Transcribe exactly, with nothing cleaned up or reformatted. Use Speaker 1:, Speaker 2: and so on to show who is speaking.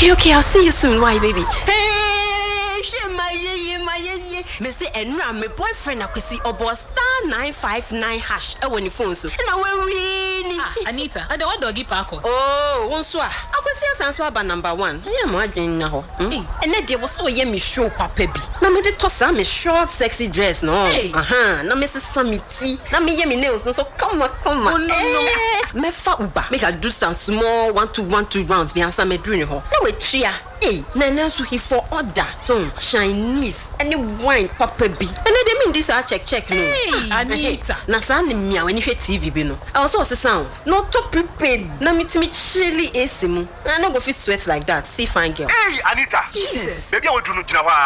Speaker 1: Okay, okay, I'll see you soon. Why, baby? Hey, she my ye my ye. Me say enra my boyfriend akwesi obo star nine five nine hash e woni phone so. Na we win.
Speaker 2: Ah, Anita, and the one doggy parko.
Speaker 1: Oh, one so. Akwesi asanso aba number one. I am adwen na ho. Ene de wo so ye me show papa bi. Na me de toss am short sexy dress no. Aha, na me se samiti. Na me ye me nails no so come on, come on.
Speaker 2: Oh, no, no.
Speaker 1: Me fa uba. Make I do some small one two one two rounds. Me answer me do ni ho. Na we tria. Hey, Nana so he for order. So Chinese any wine papa bi. And they mean this I check check no.
Speaker 2: Hey, Anita.
Speaker 1: Na sa ni mia when you T V bi no. I also say sound. No to prepared. Na me me chilly A C mu. Na no go fit sweat like that. See fine girl.
Speaker 3: Hey, Anita.
Speaker 1: Jesus.
Speaker 3: Baby I will do no